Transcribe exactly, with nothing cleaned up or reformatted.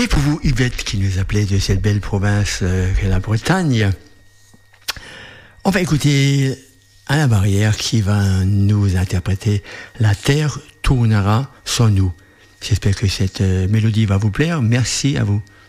Et pour vous, Yvette, qui nous appelait de cette belle province euh, qu'est la Bretagne, on va écouter Alain Barrière qui va nous interpréter La Terre tournera sans nous. J'espère que cette euh, mélodie va vous plaire. Merci à vous.